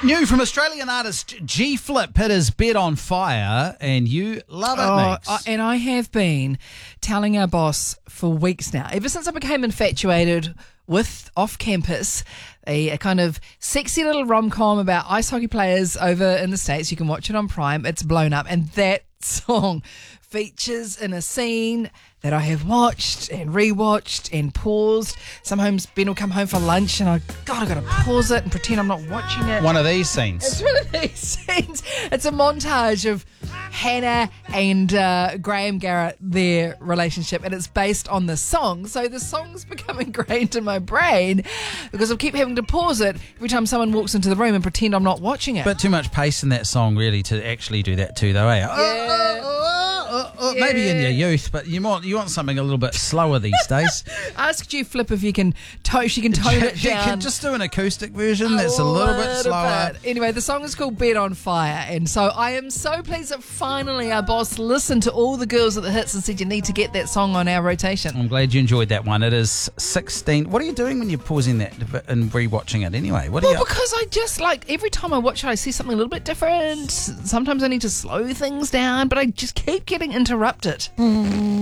New from Australian artist G Flip, hit his bed on fire, and you love it, Meeks. And I have been telling our boss for weeks now, ever since I became infatuated with Off Campus, a kind of sexy little rom-com about ice hockey players over in the States. You can watch it on Prime. It's blown up, and that song features in a scene that I have watched and rewatched and paused. Sometimes Ben will come home for lunch and I've got to pause it and pretend I'm not watching it. One of these scenes. It's one of these scenes. It's a montage of Hannah and Graham Garrett, their relationship, and it's based on the song. So the song's become ingrained in my brain because I keep having to pause it every time someone walks into the room and pretend I'm not watching it. Bit too much pace in that song, really, to actually do that too, though, eh? Yeah. Maybe in your youth, but you want something a little bit slower these days. Ask G Flip if you can tone it down. Just do an acoustic version that's a little bit slower. Anyway, the song is called Bed on Fire, and so I am so pleased that finally our boss listened to all the girls at the hits and said you need to get that song on our rotation. I'm glad you enjoyed that one. It is 16. What are you doing when you're pausing that and rewatching it anyway? Because I just every time I watch it, I see something a little bit different. Sometimes I need to slow things down, but I just keep getting interrupted.